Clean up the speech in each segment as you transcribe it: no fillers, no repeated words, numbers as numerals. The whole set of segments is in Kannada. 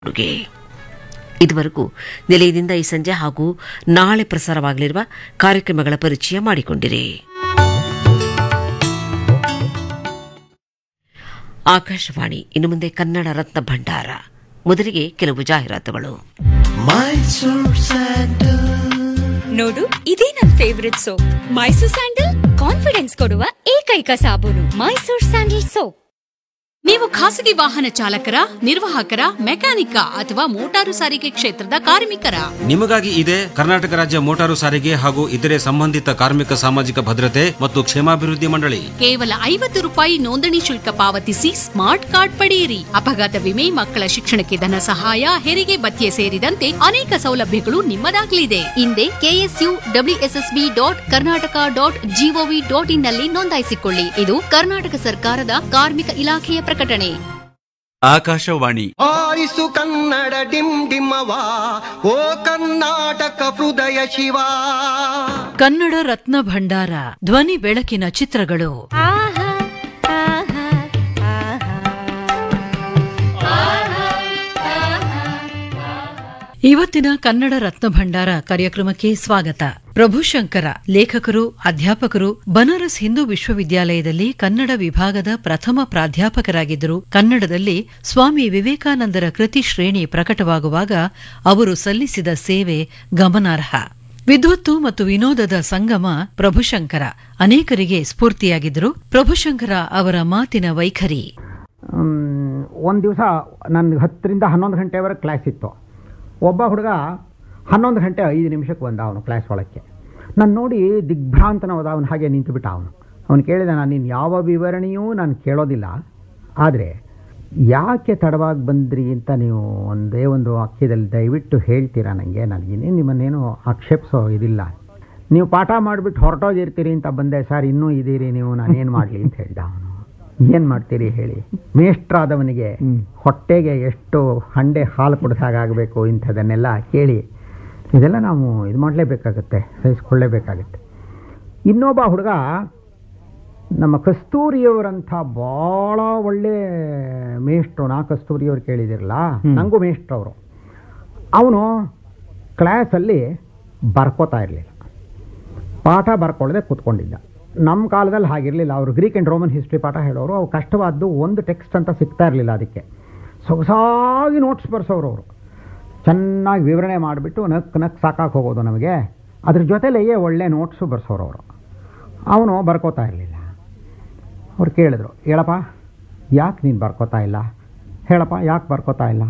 ಕೊಡುಗೆ. ಇದುವರೆಗೂ ನಿಲಯದಿಂದ ಈ ಸಂಜೆ ಹಾಗೂ ನಾಳೆ ಪ್ರಸಾರವಾಗಲಿರುವ ಕಾರ್ಯಕ್ರಮಗಳ ಪರಿಚಯ ಮಾಡಿಕೊಂಡಿರಿ. ಆಕಾಶವಾಣಿ ಇನ್ನು ಮುಂದೆ ಕನ್ನಡ ರತ್ನ ಭಂಡಾರ. ಮೊದಲಿಗೆ ಕೆಲವು ಜಾಹೀರಾತುಗಳು. ನೋಡು, ಇದೇ ನನ್ favourite soap. Mysore sandal confidence ಕೊಡುವ ಏಕೈಕ ಸಾಬೂನು. Mysore sandal soap. ನೀವು ಖಾಸಗಿ ವಾಹನ ಚಾಲಕರ, ನಿರ್ವಾಹಕರ, ಮೆಕ್ಯಾನಿಕ ಅಥವಾ ಮೋಟಾರು ಸಾರಿಗೆ ಕ್ಷೇತ್ರದ ಕಾರ್ಮಿಕರ? ನಿಮಗಾಗಿ ಇದೆ ಕರ್ನಾಟಕ ರಾಜ್ಯ ಮೋಟಾರು ಸಾರಿಗೆ ಹಾಗೂ ಇತರೆ ಸಂಬಂಧಿತ ಕಾರ್ಮಿಕ ಸಾಮಾಜಿಕ ಭದ್ರತೆ ಮತ್ತು ಕ್ಷೇಮಾಭಿವೃದ್ಧಿ ಮಂಡಳಿ. ಕೇವಲ 50 ರೂಪಾಯಿ ನೋಂದಣಿ ಶುಲ್ಕ ಪಾವತಿಸಿ ಸ್ಮಾರ್ಟ್ ಕಾರ್ಡ್ ಪಡೆಯಿರಿ. ಅಪಘಾತ ವಿಮೆ, ಮಕ್ಕಳ ಶಿಕ್ಷಣಕ್ಕೆ ಧನ ಸಹಾಯ, ಹೆರಿಗೆ ಭತ್ಯೆ ಸೇರಿದಂತೆ ಅನೇಕ ಸೌಲಭ್ಯಗಳು ನಿಮ್ಮದಾಗಲಿದೆ. ಹಿಂದೆ KSUWSSB.Karnataka.gov.in ನಲ್ಲಿ ನೋಂದಾಯಿಸಿಕೊಳ್ಳಿ. ಇದು ಕರ್ನಾಟಕ ಸರ್ಕಾರದ ಕಾರ್ಮಿಕ ಇಲಾಖೆಯ ಪ್ರಕಟಣೆ. ಆಕಾಶವಾಣಿ. ಆರಿಸು ಕನ್ನಡ ಡಿಮ್ ಡಿಮ್ಮವ, ಓ ಕರ್ನಾಟಕ ಹೃದಯ ಶಿವ. ಕನ್ನಡ ರತ್ನ ಭಂಡಾರ, ಧ್ವನಿ ಬೆಳಕಿನ ಚಿತ್ರಗಳು. ಇವತ್ತಿನ ಕನ್ನಡ ರತ್ನ ಭಂಡಾರ ಕಾರ್ಯಕ್ರಮಕ್ಕೆ ಸ್ವಾಗತ. ಪ್ರಭುಶಂಕರ ಲೇಖಕರು, ಅಧ್ಯಾಪಕರು, ಬನಾರಸ್ ಹಿಂದೂ ವಿಶ್ವವಿದ್ಯಾಲಯದಲ್ಲಿ ಕನ್ನಡ ವಿಭಾಗದ ಪ್ರಥಮ ಪ್ರಾಧ್ಯಾಪಕರಾಗಿದ್ದರು. ಕನ್ನಡದಲ್ಲಿ ಸ್ವಾಮಿ ವಿವೇಕಾನಂದರ ಕೃತಿ ಶ್ರೇಣಿ ಪ್ರಕಟವಾಗುವಾಗ ಅವರು ಸಲ್ಲಿಸಿದ ಸೇವೆ ಗಮನಾರ್ಹ. ವಿದ್ವತ್ತು ಮತ್ತು ವಿನೋದದ ಸಂಗಮ ಪ್ರಭುಶಂಕರ ಅನೇಕರಿಗೆ ಸ್ಫೂರ್ತಿಯಾಗಿದ್ದರು. ಪ್ರಭುಶಂಕರ ಅವರ ಮಾತಿನ ವೈಖರಿ. ಒಂದು ದಿವಸ ನನಗೆ 10 ರಿಂದ 11 ಗಂಟೆವರೆಗೆ ಕ್ಲಾಸ್ ಇತ್ತು. ಒಬ್ಬ ಹುಡುಗ 11 ಗಂಟೆ 5 ನಿಮಿಷಕ್ಕೆ ಬಂದ ಅವನು ಕ್ಲಾಸ್ ಒಳಕ್ಕೆ. ನಾನು ನೋಡಿ ದಿಗ್ಭ್ರಾಂತನವಾದ ಅವನು ಹಾಗೆ ನಿಂತುಬಿಟ್ಟ. ಅವನು ಕೇಳಿದ, ನಾನು ನೀನು ಯಾವ ವಿವರಣೆಯೂ ನಾನು ಕೇಳೋದಿಲ್ಲ, ಆದರೆ ಯಾಕೆ ತಡವಾಗಿ ಬಂದ್ರಿ ಅಂತ ನೀವು ಒಂದೇ ಒಂದು ವಾಕ್ಯದಲ್ಲಿ ದಯವಿಟ್ಟು ಹೇಳ್ತೀರಾ ನನಗೆ? ನನಗೇನು ನಿಮ್ಮನ್ನೇನು ಆಕ್ಷೇಪಿಸೋ ಇದಿಲ್ಲ. ನೀವು ಪಾಠ ಮಾಡಿಬಿಟ್ಟು ಹೊರಟೋಗಿರ್ತೀರಿ ಅಂತ ಬಂದೆ ಸರ್, ಇನ್ನೂ ಇದ್ದೀರಿ ನೀವು, ನಾನೇನು ಮಾಡಲಿ ಅಂತ ಹೇಳ್ದ ಅವನು. ಏನು ಮಾಡ್ತೀರಿ ಹೇಳಿ? ಮೇಷ್ಟ್ರಾದವನಿಗೆ ಹೊಟ್ಟೆಗೆ ಎಷ್ಟು ಹಂಡೆ ಹಾಲು ಕುಡಿಸಾಗಬೇಕು ಇಂಥದನ್ನೆಲ್ಲ ಕೇಳಿ ಇದೆಲ್ಲ ನಾವು ಇದು ಮಾಡಲೇಬೇಕಾಗತ್ತೆ, ಸಹಿಸ್ಕೊಳ್ಳೇಬೇಕಾಗತ್ತೆ. ಇನ್ನೊಬ್ಬ ಹುಡುಗ ನಮ್ಮ ಕಸ್ತೂರಿಯವರಂಥ ಭಾಳ ಒಳ್ಳೆ ಮೇಷ್ಟ್ರು. ನಾ ಕಸ್ತೂರಿಯವ್ರು ಕೇಳಿದಿರಲ್ಲ, ನನಗೂ ಮೇಷ್ಟ್ರವರು. ಅವನು ಕ್ಲಾಸಲ್ಲಿ ಬರ್ಕೋತಾ ಇರಲಿಲ್ಲ, ಪಾಠ ಬರ್ಕೊಳ್ಳದೆ ಕೂತ್ಕೊಂಡಿದ್ದ. ನಮ್ಮ ಕಾಲದಲ್ಲಿ ಹಾಗಿರಲಿಲ್ಲ. ಅವರು ಗ್ರೀಕ್ ಆ್ಯಂಡ್ ರೋಮನ್ ಹಿಸ್ಟ್ರಿ ಪಾಠ ಹೇಳೋರು. ಅವು ಕಷ್ಟವಾದ್ದು ಒಂದು ಟೆಕ್ಸ್ಟ್ ಅಂತ ಸಿಗ್ತಾ ಇರಲಿಲ್ಲ. ಅದಕ್ಕೆ ಸೊಗಸಾಗಿ ನೋಟ್ಸ್ ಬರ್ಸೋರು ಅವರು. ಚೆನ್ನಾಗಿ ವಿವರಣೆ ಮಾಡಿಬಿಟ್ಟು ನಕ್ ಸಾಕಾಗಿ ಹೋಗೋದು ನಮಗೆ. ಅದ್ರ ಜೊತೆಲೆಯೇ ಒಳ್ಳೆ ನೋಟ್ಸು ಬರ್ಸೋರು ಅವರು. ಅವನು ಬರ್ಕೋತಾ ಇರಲಿಲ್ಲ. ಅವ್ರು ಕೇಳಿದ್ರು, ಹೇಳಪ್ಪ ಯಾಕೆ ನೀನು ಬರ್ಕೋತಾ ಇಲ್ಲ? ಹೇಳಪ್ಪ ಯಾಕೆ ಬರ್ಕೋತಾ ಇಲ್ಲ?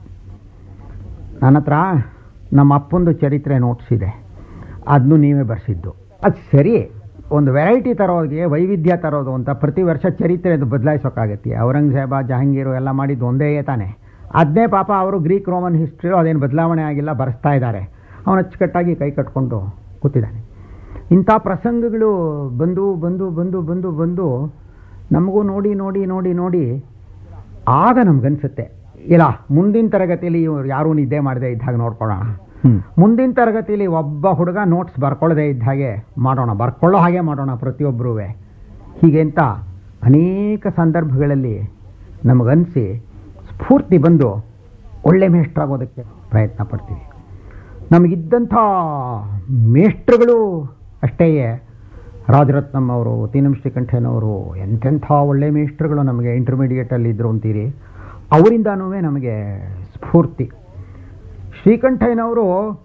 ನನ್ನ ಹತ್ರ ನಮ್ಮ ಅಪ್ಪಂದು ಚರಿತ್ರೆ ನೋಟ್ಸ್ ಇದೆ, ಅದನ್ನು ನೀವೇ ಬರ್ಸಿದ್ದು. ಅದು ಸರಿ, ಒಂದು ವೆರೈಟಿ ತರೋರಿಗೆ ವೈವಿಧ್ಯ ತರೋದು ಅಂತ ಪ್ರತಿ ವರ್ಷ ಚರಿತ್ರೆದು ಬದಲಾಯಿಸೋಕ್ಕಾಗತ್ತೆ. ಔರಂಗಜೇಬ, ಜಹಾಂಗೀರು ಎಲ್ಲ ಮಾಡಿದ್ದು ಒಂದೇ ತಾನೆ. ಅದನ್ನೇ ಪಾಪ ಅವರು ಗ್ರೀಕ್ ರೋಮನ್ ಹಿಸ್ಟ್ರಿ ಅದೇನು ಬದಲಾವಣೆ ಆಗಿಲ್ಲ, ಬರೆಸ್ತಾ ಇದ್ದಾರೆ. ಅವನು ಅಚ್ಚುಕಟ್ಟಾಗಿ ಕೈ ಕಟ್ಕೊಂಡು ಕೂತಿದ್ದಾನೆ. ಇಂಥ ಪ್ರಸಂಗಗಳು ಬಂದು ಬಂದು ಬಂದು ಬಂದು ಬಂದು ನಮಗೂ ನೋಡಿ ನೋಡಿ ನೋಡಿ ನೋಡಿ ಆಗ ನಮಗನ್ಸುತ್ತೆ, ಇಲ್ಲ ಮುಂದಿನ ತರಗತಿಯಲ್ಲಿ ಇವರು ಯಾರೂ ನಿದ್ದೆ ಮಾಡದೆ ಇದ್ದಾಗ ನೋಡ್ಕೊಳ್ಳೋಣ, ಮುಂದಿನ ತರಗತಿಯಲ್ಲಿ ಒಬ್ಬ ಹುಡುಗ ನೋಟ್ಸ್ ಬರ್ಕೊಳ್ಳದೆ ಇದ್ದ ಹಾಗೆ ಮಾಡೋಣ, ಬರ್ಕೊಳ್ಳೋ ಹಾಗೆ ಮಾಡೋಣ ಪ್ರತಿಯೊಬ್ಬರೂ. ಹೀಗೆ ಅಂತ ಅನೇಕ ಸಂದರ್ಭಗಳಲ್ಲಿ ನಮಗನ್ನಿಸಿ ಸ್ಫೂರ್ತಿ ಬಂದು ಒಳ್ಳೆ ಮೇಷ್ಟ್ರಾಗೋದಕ್ಕೆ ಪ್ರಯತ್ನ ಪಡ್ತೀವಿ. ನಮಗಿದ್ದಂಥ ಮೇಷ್ಟ್ರುಗಳು ಅಷ್ಟೇ. ರಾಜರತ್ನಂ ಅವರು, ತೀನಂ ಶ್ರೀಕಂಠಯ್ಯನವರು ಎಂತೆಂಥ ಒಳ್ಳೆ ಮೇಷ್ಟ್ರುಗಳು ನಮಗೆ ಇಂಟರ್ಮೀಡಿಯೇಟಲ್ಲಿ ಇದ್ರು ಅಂತೀರಿ. ಅವರಿಂದನೂ ನಮಗೆ ಸ್ಫೂರ್ತಿ. ಶ್ರೀಕಂಠಯ್ಯನವರು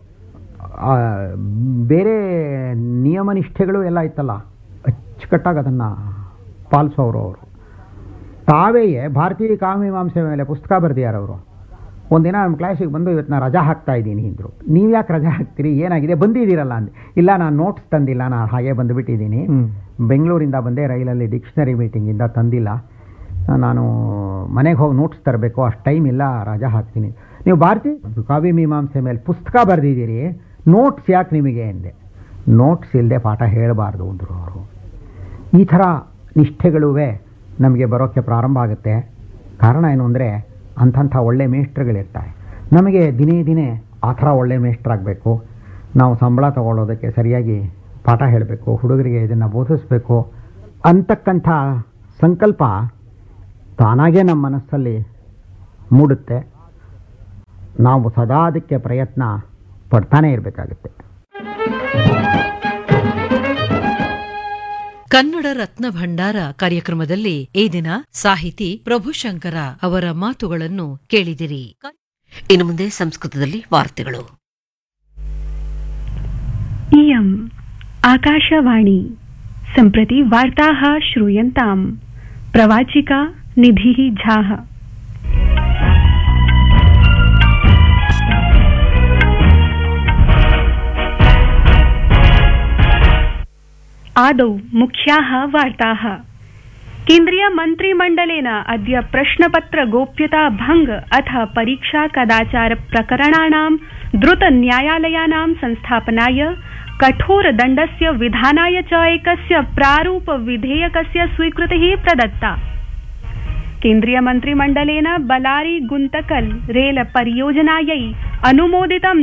ಬೇರೆ ನಿಯಮ ನಿಷ್ಠೆಗಳು ಎಲ್ಲ ಇತ್ತಲ್ಲ, ಅಚ್ಚುಕಟ್ಟಾಗಿ ಅದನ್ನು ಪಾಲಿಸೋರು. ಅವರು ತಾವೇ ಭಾರತೀಯ ಕಾವ್ಯಮೀಮಾಂಸೆ ಮೇಲೆ ಪುಸ್ತಕ ಬರೆದಿಯಾರವರು. ಒಂದಿನ ನಮ್ಮ ಕ್ಲಾಸಿಗೆ ಬಂದು, ಇವತ್ತು ನಾನು ರಜಾ ಹಾಕ್ತಾ ಇದ್ದೀನಿ ಅಂದರು. ನೀವು ಯಾಕೆ ರಜಾ ಹಾಕ್ತೀರಿ, ಏನಾಗಿದೆ, ಬಂದಿದ್ದೀರಲ್ಲ ಅಂದೆ. ಇಲ್ಲ, ನಾನು ನೋಟ್ಸ್ ತಂದಿಲ್ಲ, ನಾನು ಹಾಗೆ ಬಂದುಬಿಟ್ಟಿದ್ದೀನಿ, ಬೆಂಗಳೂರಿಂದ ಬಂದೆ, ರೈಲಲ್ಲಿ ಡಿಕ್ಷನರಿ ಮೀಟಿಂಗಿಂದ ತಂದಿಲ್ಲ, ನಾನು ಮನೆಗೆ ಹೋಗಿ ನೋಟ್ಸ್ ತರಬೇಕು, ಅಷ್ಟು ಟೈಮ್ ಇಲ್ಲ, ರಜಾ ಹಾಕ್ತೀನಿ. ನೀವು ಭಾರತೀಯ ಕಾವ್ಯಮೀಮಾಂಸೆ ಮೇಲೆ ಪುಸ್ತಕ ಬರೆದಿದ್ದೀರಿ, ನೋಟ್ಸ್ ಯಾಕೆ ನಿಮಗೆ ಎಂದೆ. ನೋಟ್ಸ್ ಇಲ್ಲದೆ ಪಾಠ ಹೇಳಬಾರ್ದು ಅಂದರು ಅವರು. ಈ ಥರ ನಿಷ್ಠೆಗಳುವೆ ನಮಗೆ ಬರೋಕ್ಕೆ ಪ್ರಾರಂಭ ಆಗುತ್ತೆ. ಕಾರಣ ಏನು ಅಂದರೆ ಅಂಥ ಒಳ್ಳೆ ಮೇಷ್ಟ್ರುಗಳಿರ್ತಾರೆ. ನಮಗೆ ದಿನೇ ದಿನೇ ಆ ಥರ ಒಳ್ಳೆ ಮೇಷ್ಟ್ರಾಗಬೇಕು. ನಾವು ಸಂಬಳ ತಗೊಳ್ಳೋದಕ್ಕೆ ಸರಿಯಾಗಿ ಪಾಠ ಹೇಳಬೇಕು, ಹುಡುಗರಿಗೆ ಇದನ್ನು ಬೋಧಿಸಬೇಕು ಅಂತಕ್ಕಂಥ ಸಂಕಲ್ಪ ತಾನಾಗೇ ನಮ್ಮ ಮನಸ್ಸಲ್ಲಿ ಮೂಡುತ್ತೆ. ನಾವು ಸದಾ ಅದಕ್ಕೆ ಪ್ರಯತ್ನ ಪಡ್ತಾನೇ ಇರಬೇಕಾಗುತ್ತೆ. ಕನ್ನಡ ರತ್ನ ಭಂಡಾರ ಕಾರ್ಯಕ್ರಮದಲ್ಲಿ ಈ ದಿನ ಸಾಹಿತಿ ಪ್ರಭುಶಂಕರ ಅವರ ಮಾತುಗಳನ್ನು ಕೇಳಿದಿರಿ. ಇನ್ನು ಮುಂದೆ ಸಂಸ್ಕೃತದಲ್ಲಿ ವಾರ್ತೆಗಳು. इयम् आकाशवाणी सम्प्रति वार्ताः श्रूयन्ताम्. प्रवाचिका निधिः झाः. आदौ मुख्याः वार्ताः. केन्द्रीय मन्त्रिमण्डलेन अद्य प्रश्नपत्र गोप्यता भंग अथ परीक्षा कदाचार प्रकरणानां द्रुत न्यायालयानां संस्थापनाय कठोर दण्डस्य विधानाय च एकस्य प्रारूप विधेयकस्य स्वीकृतिः प्रदत्ता. केन्द्रीय मन्त्रिमण्डलेन बलारी गुन्तकल रेल परियोजनायै अनुमोदितं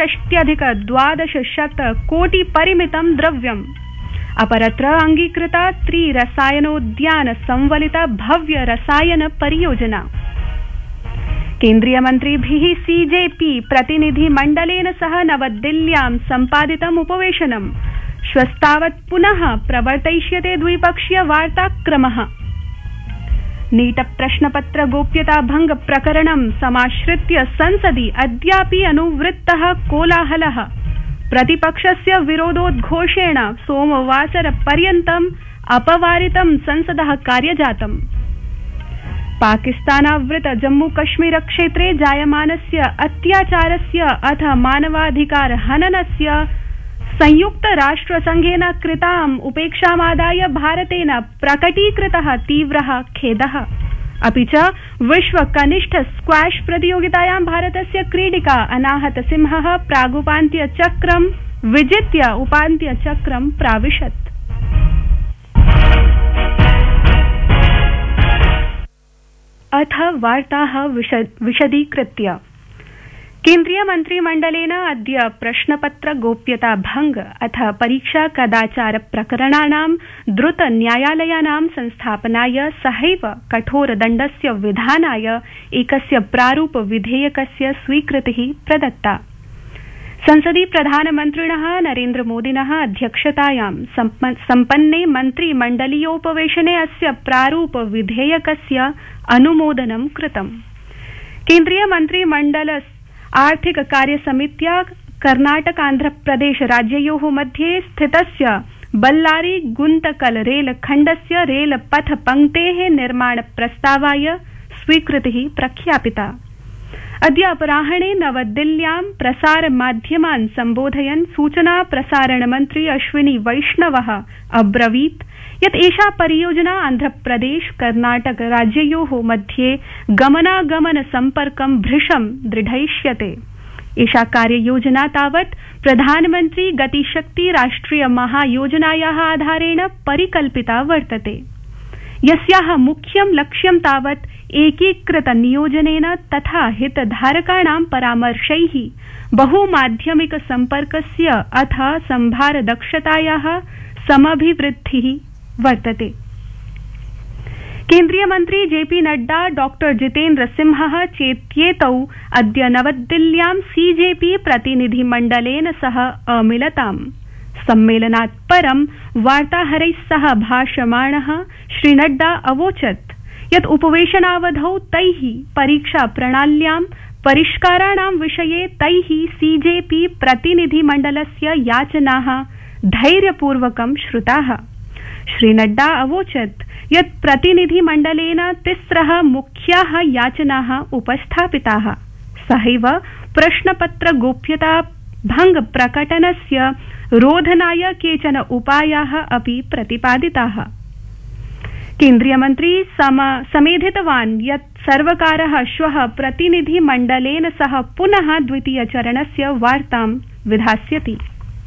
64,1200 कोटि परिमितं द्रव्यम्. अपरत्र अंगीकृता त्रिरसायनोद्यान संवलिता भव्य रसायन परियोजना. केन्द्रीय मन्त्रिभिः सीजेपी प्रतिनिधि मण्डलेन सह नवदिल्ल्यां सम्पादितम् उपवेशनं श्वस्तावत् पुनः प्रवर्तयिष्यते द्विपक्षीय वार्ताक्रमः. नीट प्रश्नपत्र गोप्यता भंग प्रकरणं समाश्रित्य संसदि अद्यापि अनुवृत्तः कोलाहलः प्रतिपक्षस्य विरोधोद्घोषेण सोमवासर पर्यन्तम् अपवारितं संसदः कार्यजातम्. पाकिस्तानावृत जम्मू कश्मीर क्षेत्रे जायमानस्य अत्याचारस्य अथ मानवाधिकार हननस्य संयुक्त राष्ट्र संघेन कृताम् उपेक्षामादाय भारतेन प्रकटीकृतः तीव्रः खेदः. अपि च विश्व कनिष्ठ स्क्वाश प्रतियोगितायां भारतस्य क्रीडिका अनाहत सिंहः प्रागुपान्त्यचक्रं विजित्य उपान्त्यचक्रं प्राविशत्. अथ वार्ताः विशदीकृत्य. केन्द्रीय मन्त्रिमण्डलेन अद्य प्रश्नपत्र गोप्यता भंग अथ परीक्षा कदाचार प्रकरणानां द्रुत न्यायालयानां संस्थापनाय सहैव कठोर दण्डस्य विधानाय एकस्य प्रारूप विधेयकस्य स्वीकृतिः प्रदत्ता. संसदि प्रधानमन्त्रिणः नरेन्द्र मोदिनः अध्यक्षतायां सम्पन्ने मन्त्रिमण्डलीयोपवेशने अस्य प्रारूप विधेयकस्य अनुमोदनं कृतम्. केन्द्रीय मन्त्रिमण्डल आर्थिक कार्यसमित्या कर्नाटकान्ध्रप्रदेश राज्ययोः मध्ये स्थितस्य बल्लारी गुन्तकल रेलखण्डस्य रेलपथ पंक्तेः निर्माण प्रस्तावाय स्वीकृतिः प्रख्यापिता. अद्य अपराह्णे नवदिल्ल्यां प्रसार माध्यमान् सम्बोधयन् सूचना प्रसारण मन्त्री अश्विनी वैष्णवः अब्रवीत् यत् एषा परियोजना आन्ध्रप्रदेश कर्नाटक राज्ययोः मध्ये गमनागमन सम्पर्कं भृशं दृढयिष्यते. एषा कार्ययोजना तावत् प्रधानमन्त्री गतिशक्ति राष्ट्रिय महायोजनायाः आधारेण परिकल्पिता वर्तते. यस्याः मुख्यं लक्ष्यं तावत् एकीकृत नियोजनेन तथा हितधारकाणां परामर्शैः बहुमाध्यमिक सम्पर्कस्य अथ संभारदक्षतायाः समभिवृद्धिः वर्तते. केन्द्रीय मन्त्री जेपी नड्डा डॉक्टर जितेन्द्र सिंहः चेत्येतौ अद्य नवदिल्ल्यां सीजेपी प्रतिनिधिमण्डलेन सह अमिलताम्. सम्मेलनात् परं वार्ताहरैः सह भाषमाणः श्री नड्डा अवोचत् यत् उपवेशनावधौ तैः परीक्षा प्रणाल्यां परिष्काराणां विषये तैः सीजेपी प्रतिनिधिमण्डलस्य याचनाः धैर्यपूर्वकं श्रुताः. श्री नड्डा अवोचत् यत् प्रतिनिधिमण्डलेन 3 मुख्याः याचनाः उपस्थापिताः. सहैव प्रश्नपत्र गोप्यता भंग प्रकटनस्य रोधनाय केचन उपायाः अपि प्रतिपादिताः. केन्द्रीय मन्त्री समेधितवान् यत् सर्वकारः श्वः प्रतिनिधिमण्डलेन सह पुनः द्वितीयचरणस्य वार्तां विधास्यति.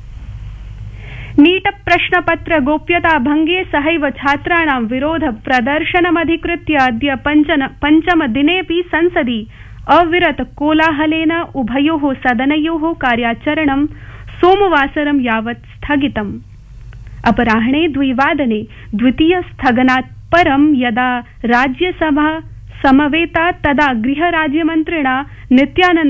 नीट प्रश्नपत्र गोप्यता भंगे सहैव छात्राणां विरोध प्रदर्शनमधिकृत्य अद्य पंचम दिनेऽपि संसदि अविरत कोलाहलेन उभयोः सदनयोः कार्याचरणं सोमवासरं यावत् स्थगितम्. अपराह्णे 2 द्वितीय स्थगनात् परं यदा राज्यसभा समवेता तदा गृहराज्यमन्त्रिणा नित्यानन्द